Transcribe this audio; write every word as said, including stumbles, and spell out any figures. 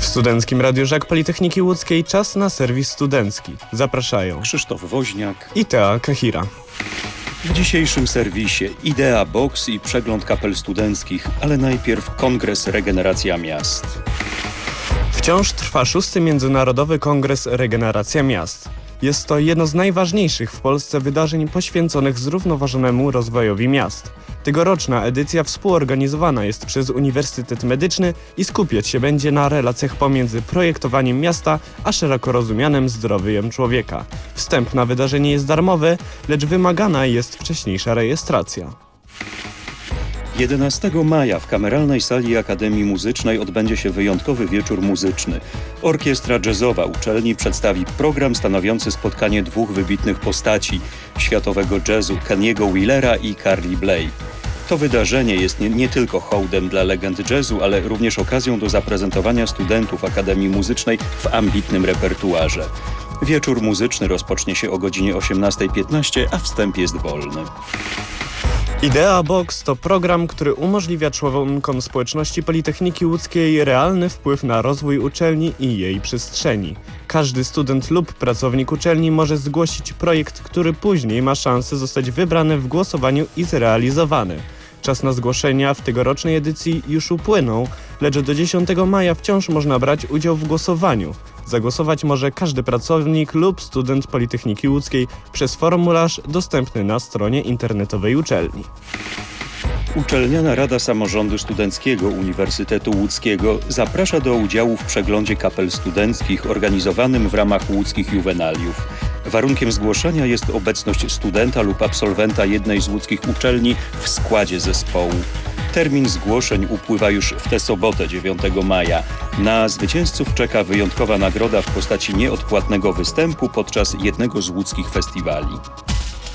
Studenckim Radiu Żak Politechniki Łódzkiej czas na serwis studencki. Zapraszają Krzysztof Woźniak i Tea Kahira. W dzisiejszym serwisie Idea Box i przegląd kapel studenckich, ale najpierw Kongres Regeneracja Miast. Wciąż trwa szósty Międzynarodowy Kongres Regeneracja Miast. Jest to jedno z najważniejszych w Polsce wydarzeń poświęconych zrównoważonemu rozwojowi miast. Tegoroczna edycja współorganizowana jest przez Uniwersytet Medyczny i skupiać się będzie na relacjach pomiędzy projektowaniem miasta a szeroko rozumianym zdrowiem człowieka. Wstęp na wydarzenie jest darmowy, lecz wymagana jest wcześniejsza rejestracja. jedenastego maja w Kameralnej Sali Akademii Muzycznej odbędzie się wyjątkowy wieczór muzyczny. Orkiestra jazzowa uczelni przedstawi program stanowiący spotkanie dwóch wybitnych postaci światowego jazzu, Kenny'ego Wheelera i Carly Bley. To wydarzenie jest nie, nie tylko hołdem dla legend jazzu, ale również okazją do zaprezentowania studentów Akademii Muzycznej w ambitnym repertuarze. Wieczór muzyczny rozpocznie się o godzinie osiemnastej piętnaście, a wstęp jest wolny. Idea Box to program, który umożliwia członkom społeczności Politechniki Łódzkiej realny wpływ na rozwój uczelni i jej przestrzeni. Każdy student lub pracownik uczelni może zgłosić projekt, który później ma szansę zostać wybrany w głosowaniu i zrealizowany. Czas na zgłoszenia w tegorocznej edycji już upłynął, lecz do dziesiątego maja wciąż można brać udział w głosowaniu. Zagłosować może każdy pracownik lub student Politechniki Łódzkiej przez formularz dostępny na stronie internetowej uczelni. Uczelniana Rada Samorządu Studenckiego Uniwersytetu Łódzkiego zaprasza do udziału w przeglądzie kapel studenckich organizowanym w ramach łódzkich juwenaliów. Warunkiem zgłoszenia jest obecność studenta lub absolwenta jednej z łódzkich uczelni w składzie zespołu. Termin zgłoszeń upływa już w tę sobotę, dziewiątego maja. Na zwycięzców czeka wyjątkowa nagroda w postaci nieodpłatnego występu podczas jednego z łódzkich festiwali.